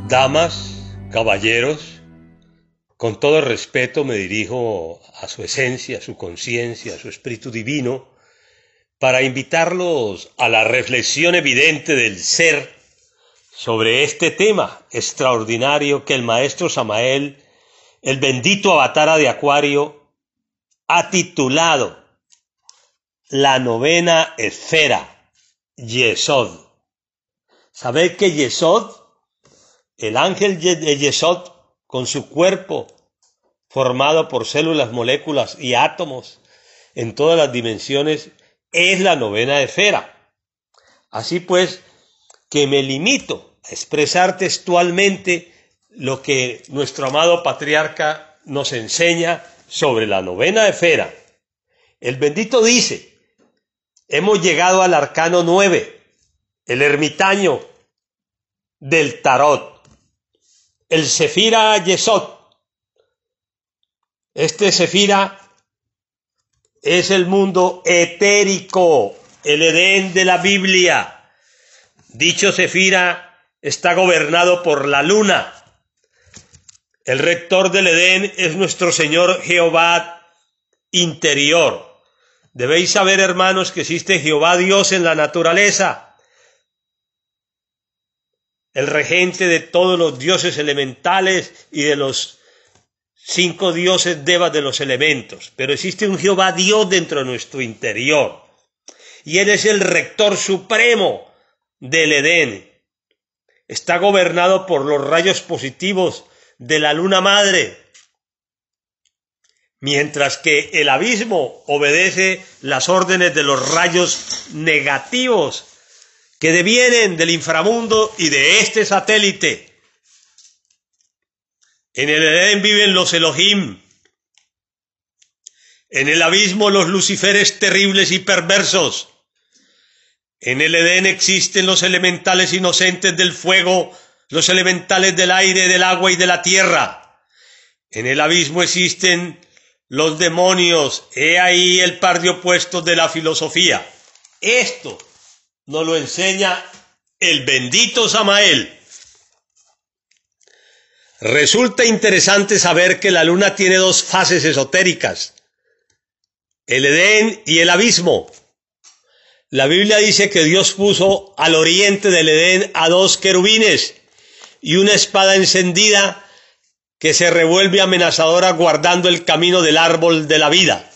Damas, caballeros, con todo respeto me dirijo a su esencia, a su conciencia, a su espíritu divino, para invitarlos a la reflexión evidente del ser sobre este tema extraordinario que el maestro Samael, el bendito avatara de Acuario, ha titulado La novena esfera, Yesod. ¿Sabéis que Yesod, el ángel de Yesod, con su cuerpo formado por células, moléculas y átomos en todas las dimensiones, es la novena esfera? Así pues, que me limito a expresar textualmente lo que nuestro amado patriarca nos enseña sobre la novena esfera. El bendito dice: hemos llegado al arcano 9, el ermitaño del tarot, el Sefira Yesod. Este Sefira es el mundo etérico, el Edén de la Biblia. Dicho Sefira está gobernado por la luna. El rector del Edén es nuestro Señor Jehová interior. Debéis saber, hermanos, que existe Jehová Dios en la naturaleza, el regente de todos los dioses elementales y de los 5 dioses devas de los elementos. Pero existe un Jehová Dios dentro de nuestro interior, y Él es el rector supremo del Edén. Está gobernado por los rayos positivos de la luna madre, mientras que el abismo obedece las órdenes de los rayos negativos que devienen del inframundo y de este satélite. En el Edén viven los Elohim, en el abismo los luciferes terribles y perversos. En el Edén existen los elementales inocentes del fuego, los elementales del aire, del agua y de la tierra. En el abismo existen los demonios. He ahí el par de opuestos de la filosofía. Esto nos lo enseña el bendito Samael. Resulta interesante saber que la luna tiene 2 fases esotéricas: el Edén y el abismo. La Biblia dice que Dios puso al oriente del Edén a 2 querubines y una espada encendida que se revuelve amenazadora guardando el camino del árbol de la vida.